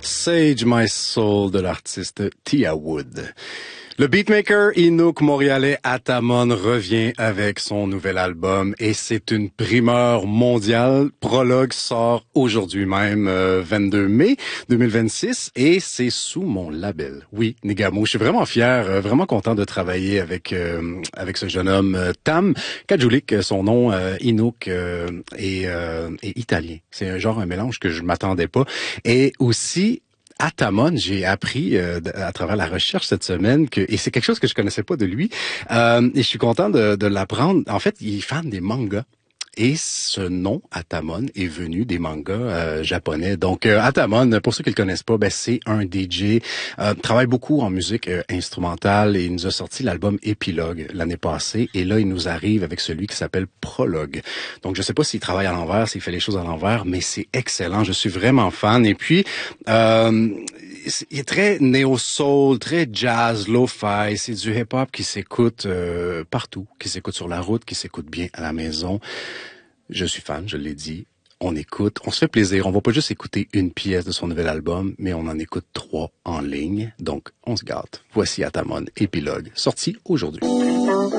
Sage My Soul de l'artiste Tia Wood. Le beatmaker Inuk montréalais Atamon revient avec son nouvel album et c'est une primeur mondiale. Prologue sort aujourd'hui même, 22 mai 2026 et c'est sous mon label. Oui, Nigamo. Je suis vraiment fier, vraiment content de travailler avec ce jeune homme Tam Kadjulik. Son nom Inuk est italien. C'est un mélange que je m'attendais pas. Et aussi Atamon, j'ai appris à travers la recherche cette semaine et c'est quelque chose que je connaissais pas de lui, et je suis content de l'apprendre. En fait, il est fan des mangas. Et ce nom, Atamon, est venu des mangas japonais. Donc, Atamon, pour ceux qui le connaissent pas, c'est un DJ, travaille beaucoup en musique instrumentale et il nous a sorti l'album Épilogue l'année passée. Et là, il nous arrive avec celui qui s'appelle Prologue. Donc, je sais pas s'il travaille à l'envers, s'il fait les choses à l'envers, mais c'est excellent. Je suis vraiment fan. Et puis, il est très néo-soul, très jazz, lo-fi. C'est du hip-hop qui s'écoute partout, qui s'écoute sur la route, qui s'écoute bien à la maison. Je suis fan, je l'ai dit. On écoute, on se fait plaisir. On va pas juste écouter une pièce de son nouvel album, mais on en écoute 3 en ligne. Donc, on se gâte. Voici Atamon, Épilogue, sorti aujourd'hui.